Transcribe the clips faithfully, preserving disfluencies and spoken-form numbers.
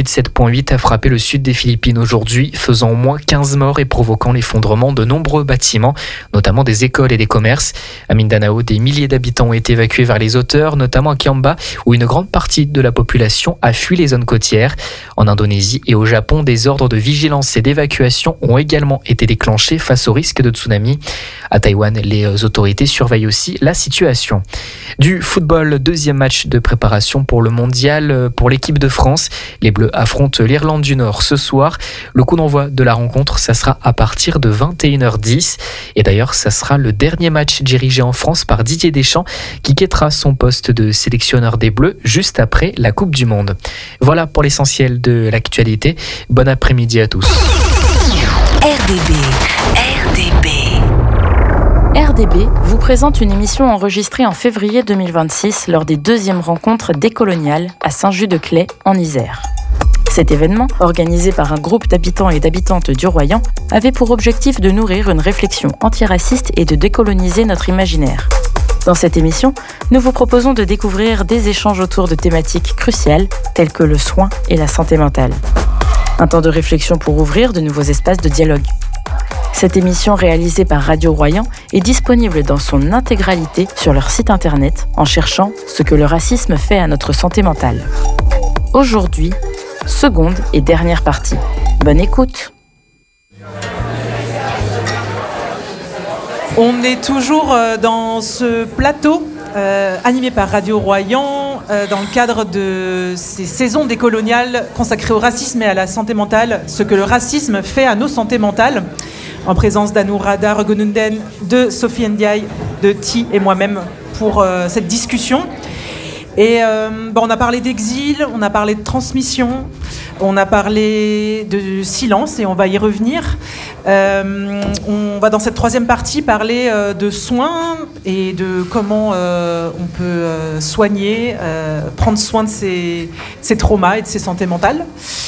magnitude sept virgule huit a frappé le sud des Philippines aujourd'hui, faisant au moins quinze morts et provoquant l'effondrement de nombreux bâtiments, notamment des écoles et des commerces. À Mindanao, des milliers d'habitants ont été évacués vers les hauteurs, notamment à Kiamba, où une grande partie de la population a fui les zones côtières. En Indonésie et au Japon, des ordres de vigilance et d'évacuation ont également été déclenchés face au risque de tsunami. À Taïwan, les autorités surveillent aussi la situation. Du football, deuxième match de préparation pour le mondial pour l'équipe de France. Les Bleus affrontent l'Irlande du Nord ce soir. Le coup d'envoi de la rencontre, ça sera à partir de vingt et une heures dix. Et d'ailleurs, ça sera le dernier match dirigé en France par Didier Deschamps, qui quittera son poste de sélectionneur des Bleus juste après la Coupe du Monde. Voilà pour l'essentiel de l'actualité. Bon après-midi à tous. R D B. R D B. R D B vous présente une émission enregistrée en février deux mille vingt-six lors des deuxièmes rencontres décoloniales à Saint-Just-de-Claye, en Isère. Cet événement, organisé par un groupe d'habitants et d'habitantes du Royan, avait pour objectif de nourrir une réflexion antiraciste et de décoloniser notre imaginaire. Dans cette émission, nous vous proposons de découvrir des échanges autour de thématiques cruciales telles que le soin et la santé mentale. Un temps de réflexion pour ouvrir de nouveaux espaces de dialogue. Cette émission réalisée par Radio Royan est disponible dans son intégralité sur leur site internet en cherchant ce que le racisme fait à notre santé mentale. Aujourd'hui, seconde et dernière partie. Bonne écoute. On est toujours dans ce plateau euh, animé par Radio Royan euh, dans le cadre de ces saisons décoloniales consacrées au racisme et à la santé mentale, ce que le racisme fait à nos santé mentales, en présence d'Anourada Regonunden, de Sophie Ndiaye, de Ti et moi-même pour euh, cette discussion. Et euh, bon, on a parlé d'exil, on a parlé de transmission, on a parlé de silence et on va y revenir. Euh, on va dans cette troisième partie parler euh, de soins et de comment euh, on peut euh, soigner, euh, prendre soin de ses, ses traumas et de ses santé mentales.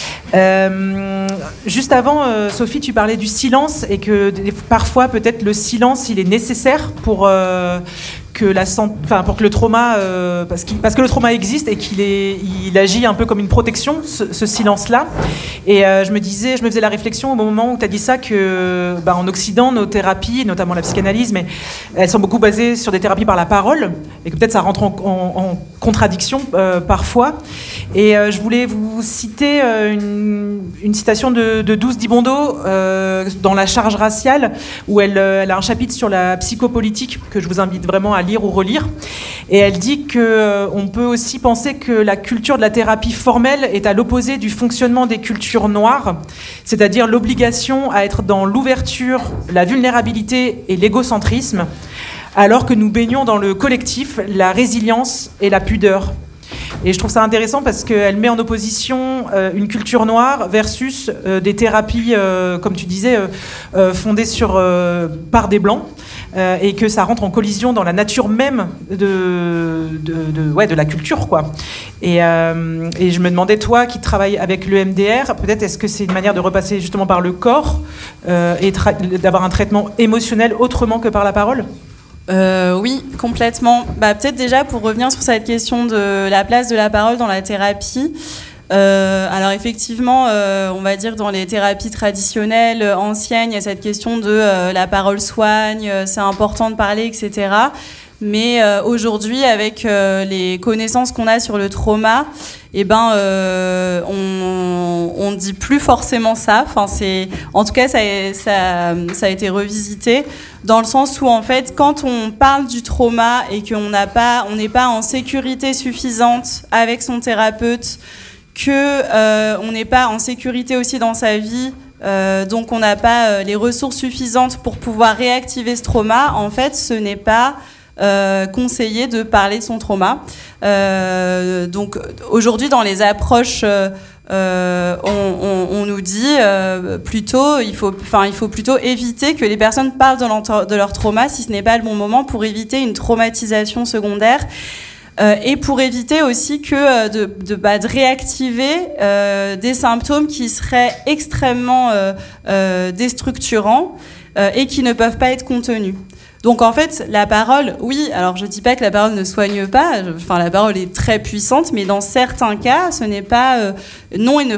Euh, juste avant, euh, Sophie, tu parlais du silence et que parfois peut-être le silence il est nécessaire pour euh, que la enfin pour que le trauma euh, parce, qu'il, parce que le trauma existe et qu'il est il agit un peu comme une protection, ce, ce silence-là. Et euh, je me disais, je me faisais la réflexion au moment où tu as dit ça que bah, en Occident nos thérapies, notamment la psychanalyse, mais elles sont beaucoup basées sur des thérapies par la parole et que peut-être ça rentre en, en, en contradiction euh, parfois. Et euh, je voulais vous citer euh, une, une citation de, de Douce Dibondo euh, dans La charge raciale, où elle, euh, elle a un chapitre sur la psychopolitique que je vous invite vraiment à lire ou relire. Et elle dit qu'on euh, peut aussi penser que la culture de la thérapie formelle est à l'opposé du fonctionnement des cultures noires, c'est-à-dire l'obligation à être dans l'ouverture, la vulnérabilité et l'égocentrisme, alors que nous baignons dans le collectif, la résilience et la pudeur. Et je trouve ça intéressant parce qu'elle met en opposition euh, une culture noire versus euh, des thérapies, euh, comme tu disais, euh, euh, fondées sur, euh, par des blancs, euh, et que ça rentre en collision dans la nature même de, de, de, ouais, de la culture, quoi. Et, euh, et je me demandais, toi qui travailles avec l'E M D R, peut-être est-ce que c'est une manière de repasser justement par le corps euh, et tra- d'avoir un traitement émotionnel autrement que par la parole ? Euh, oui, complètement. Bah, peut-être déjà pour revenir sur cette question de la place de la parole dans la thérapie. Euh, alors effectivement, euh, on va dire dans les thérapies traditionnelles euh, anciennes, il y a cette question de euh, la parole soigne, euh, c'est important de parler, et cetera. Mais euh, aujourd'hui, avec euh, les connaissances qu'on a sur le trauma, eh ben, euh, on, on dit plus forcément ça. Enfin, c'est, en tout cas, ça, ça, ça a été revisité dans le sens où, en fait, quand on parle du trauma et qu'on n'a pas, on n'est pas en sécurité suffisante avec son thérapeute, que euh, on n'est pas en sécurité aussi dans sa vie. Euh, donc on n'a pas euh, les ressources suffisantes pour pouvoir réactiver ce trauma. En fait, ce n'est pas euh, conseillé de parler de son trauma. Euh, donc aujourd'hui, dans les approches, euh, euh, on, on, on nous dit euh, plutôt, il faut, enfin, il faut plutôt éviter que les personnes parlent de leur, de leur trauma, si ce n'est pas le bon moment, pour éviter une traumatisation secondaire. Euh, et pour éviter aussi que euh, de, de, bah, de réactiver euh, des symptômes qui seraient extrêmement euh, euh, déstructurants euh, et qui ne peuvent pas être contenus. Donc en fait, la parole, oui, alors je ne dis pas que la parole ne soigne pas, enfin la parole est très puissante, mais dans certains cas, ce n'est pas, euh, non, il ne